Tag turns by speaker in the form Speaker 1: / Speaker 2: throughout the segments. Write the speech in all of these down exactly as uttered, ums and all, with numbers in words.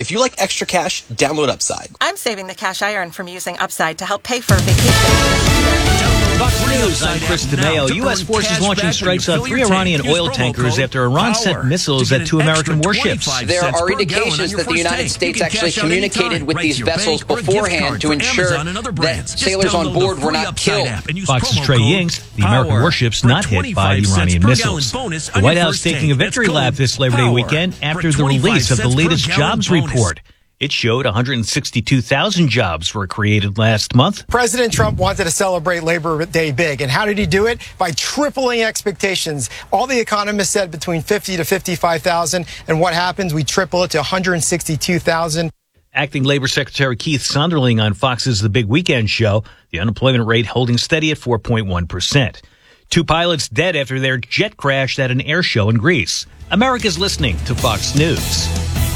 Speaker 1: If you like extra cash, download Upside.
Speaker 2: I'm saving the cash I earn from using Upside to help pay for a vacation.
Speaker 3: Fox News, I'm Chris DeMeo. U S forces launching strikes on three Iranian oil tankers after Iran sent missiles at two American warships.
Speaker 4: There are indications that the United States actually communicated with these vessels beforehand to ensure that sailors on board were not killed.
Speaker 3: Fox's Trey Yingst, the American warships not hit by the Iranian missiles. The White House taking a victory lap this Labor Day weekend after the release of the latest jobs report. It showed one hundred sixty-two thousand jobs were created last month.
Speaker 5: President Trump wanted to celebrate Labor Day big. And how did he do it? By tripling expectations. All the economists said between fifty to fifty-five thousand. And what happens? We triple it to one hundred sixty-two thousand.
Speaker 3: Acting Labor Secretary Keith Sonderling on Fox's The Big Weekend Show, the unemployment rate holding steady at four point one percent. Two pilots dead after their jet crashed at an air show in Greece. America's listening to Fox News.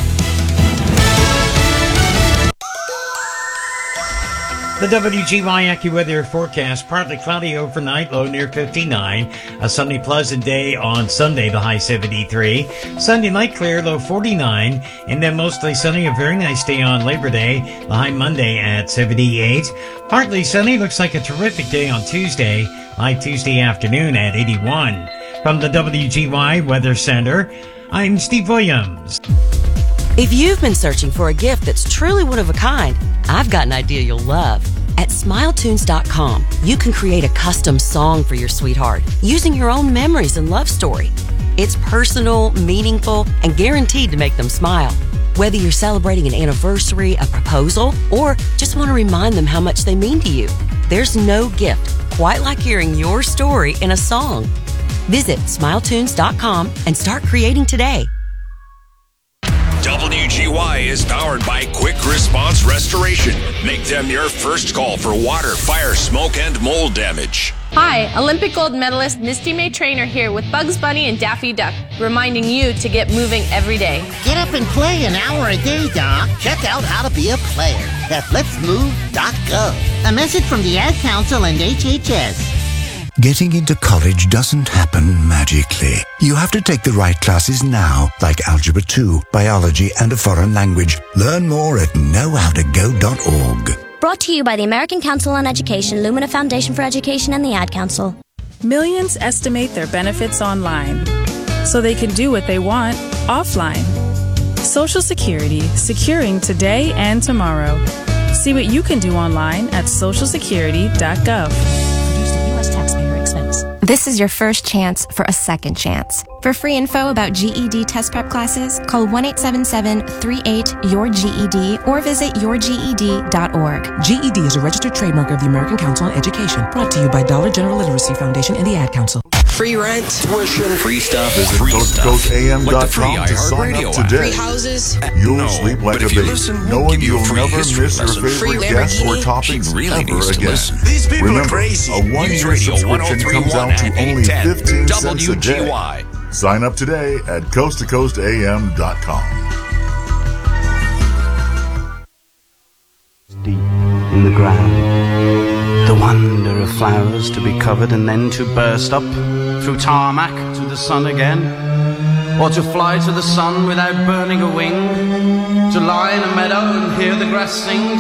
Speaker 6: The W G Y AccuWeather forecast, partly cloudy overnight, low near fifty-nine. A sunny, pleasant day on Sunday, the high seventy-three. Sunday night clear, low forty-nine. And then mostly sunny, a very nice day on Labor Day, the high Monday at seventy-eight. Partly sunny, looks like a terrific day on Tuesday, high Tuesday afternoon at eighty-one. From the W G Y Weather Center, I'm Steve Williams.
Speaker 7: If you've been searching for a gift that's truly one of a kind, I've got an idea you'll love. At Smile Tunes dot com, you can create a custom song for your sweetheart using your own memories and love story. It's personal, meaningful, and guaranteed to make them smile. Whether you're celebrating an anniversary, a proposal, or just want to remind them how much they mean to you, there's no gift quite like hearing your story in a song. Visit Smile Tunes dot com and start creating today.
Speaker 8: W G Y is powered by Quick Response Restoration. Make them your first call for water, fire, smoke, and mold damage.
Speaker 9: Hi, Olympic gold medalist Misty May Trainer here with Bugs Bunny and Daffy Duck, reminding you to get moving every day.
Speaker 10: Get up and play an hour a day, Doc. Check out how to be a player at lets move dot gov. A message from the Ad Council and H H S.
Speaker 11: Getting into college doesn't happen magically. You have to take the right classes now, like Algebra two, Biology, and a foreign language. Learn more at know how to go dot org.
Speaker 12: Brought to you by the American Council on Education, Lumina Foundation for Education, and the Ad Council.
Speaker 13: Millions estimate their benefits online, so they can do what they want offline. Social Security, securing today and tomorrow. See what you can do online at social security dot gov.
Speaker 12: Taxpayer expense.
Speaker 14: This is your first chance for a second chance. For free info about G E D test prep classes, call one eight seven seven, three eight, Y O U R G E D or visit your G E D dot org.
Speaker 15: G E D is a registered trademark of the American Council on Education. Brought to you by Dollar General Literacy Foundation and the Ad Council.
Speaker 16: Free rent, tuition,
Speaker 17: free stuff is
Speaker 16: free
Speaker 17: coast
Speaker 16: stuff.
Speaker 17: coast A M dot com
Speaker 16: like
Speaker 17: to sign up today.
Speaker 16: Free houses.
Speaker 17: You'll
Speaker 16: no,
Speaker 17: sleep like a
Speaker 16: baby,
Speaker 17: listen, knowing you'll never miss your favorite guests or topics
Speaker 16: really
Speaker 17: ever again.
Speaker 16: These people
Speaker 17: Remember,
Speaker 16: are crazy.
Speaker 17: a one-year subscription comes out to only fifteen cents a day.
Speaker 8: W G Y.
Speaker 17: Sign up today at coast to coast A M dot com.
Speaker 18: Deep in the ground, the wonder of flowers to be covered and then to burst up through tarmac to the sun again, or to fly to the sun without burning a wing, to lie in a meadow and hear the grass sing.